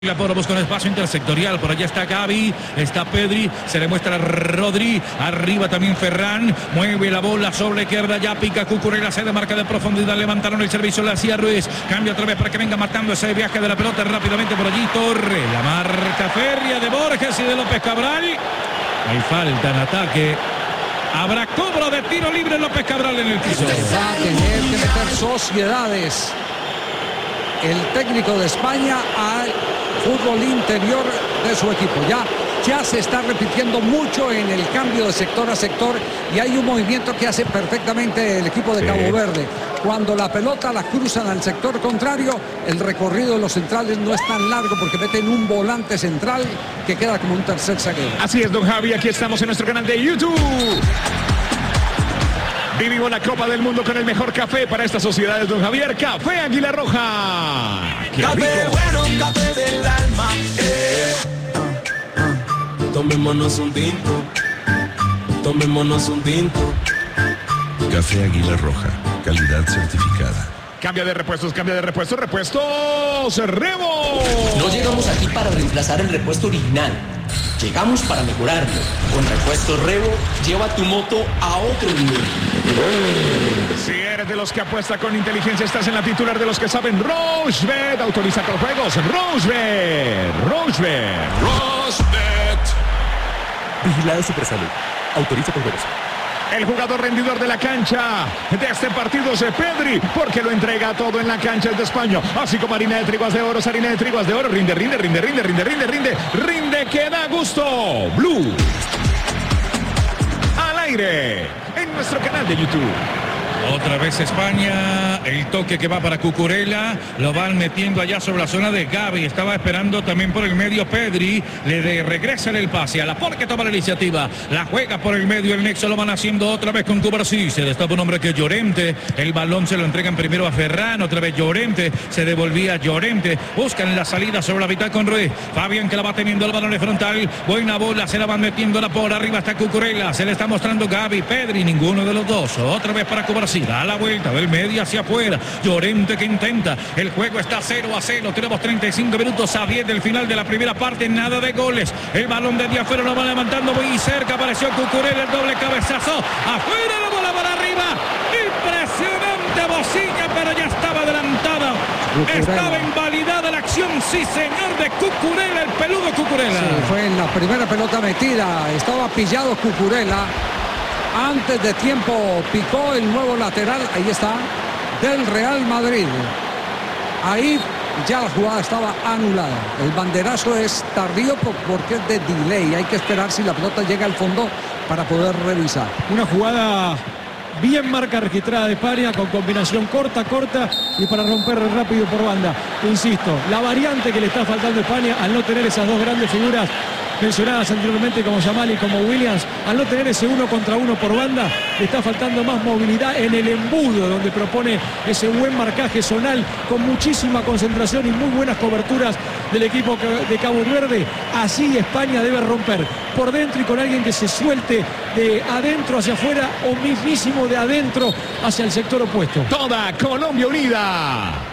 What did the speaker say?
La Poro busca un espacio intersectorial, por allá está Gavi, está Pedri, se le muestra a Rodri, arriba también Ferran, mueve la bola sobre la izquierda, ya pica Cucurella, se demarca de profundidad, levantaron el servicio, le hacía Ruiz, cambia otra vez para que venga matando ese viaje de la pelota rápidamente por allí, Torre, la marca férrea de Borges y de López Cabral, hay falta en ataque. Habrá cobro de tiro libre López Cabral en el piso. Va a tener que meter sociedades el técnico de España al fútbol interior de su equipo. Ya se está repitiendo mucho en el cambio de sector a sector y hay un movimiento que hace perfectamente el equipo de Cabo Verde. Cuando la pelota la cruzan al sector contrario, el recorrido de los centrales no es tan largo porque meten un volante central que queda como un tercer zaguero. Así es, don Javi, aquí estamos en nuestro canal de YouTube. Vivimos la Copa del Mundo con el mejor café para estas sociedades, don Javier. Café Águila Roja. ¡Qué café rico! Bueno, café del alma. Tomémonos un tinto. Tomémonos un tinto. Café Águila Roja, calidad certificada. Cambia de repuestos, repuestos, Remo. No llegamos aquí para reemplazar el repuesto original. Llegamos para mejorarlo. Con Repuestos Revo, lleva tu moto a otro nivel. Si eres de los que apuesta con inteligencia, estás en la titular de los que saben. Rochebet autoriza con juegos. Rochebet. Vigilado Supersalud. Autoriza con juegos. El jugador rendidor de la cancha de este partido es Pedri, porque lo entrega todo en la cancha de España. Así como harina de triguas de oro, rinde, que da gusto. Blue. Al aire, en nuestro canal de YouTube. Otra vez España, el toque que va para Cucurella, lo van metiendo allá sobre la zona de Gavi, estaba esperando también por el medio Pedri, regresa el pase a Laporte que toma la iniciativa, la juega por el medio, el nexo lo van haciendo otra vez con Cubarsí, se destapa un hombre que es Llorente, el balón se lo entregan primero a Ferran, otra vez Llorente, se devolvía Llorente, buscan la salida sobre la mitad con Ruiz, Fabián que la va teniendo el balón de frontal, buena bola, se la van metiendo por arriba hasta Cucurella, se le está mostrando Gavi, Pedri, ninguno de los dos, otra vez para Cubarsí. Da la vuelta del medio hacia afuera. Llorente que intenta. El juego está 0-0. Tenemos 35 minutos a 10 del final de la primera parte. Nada de goles. El balón de afuera lo va levantando muy cerca. Apareció Cucurella. El doble cabezazo. Afuera la bola para arriba. Impresionante Bociña, pero ya estaba adelantada. Estaba invalidada la acción. Sí, señor, de Cucurella. El peludo Cucurella. Sí, fue en la primera pelota metida. Estaba pillado Cucurella. Antes de tiempo picó el nuevo lateral, ahí está, del Real Madrid. Ahí ya la jugada estaba anulada. El banderazo es tardío porque es de delay. Hay que esperar si la pelota llega al fondo para poder revisar. Una jugada bien marca registrada de España, con combinación corta y para romper rápido por banda. Insisto, la variante que le está faltando a España al no tener esas dos grandes figuras mencionadas anteriormente como Yamal y como Williams, al no tener ese 1 contra 1 por banda, le está faltando más movilidad en el embudo, donde propone ese buen marcaje zonal con muchísima concentración y muy buenas coberturas del equipo de Cabo Verde. Así España debe romper por dentro y con alguien que se suelte de adentro hacia afuera o mismísimo de adentro hacia el sector opuesto. Toda Colombia unida.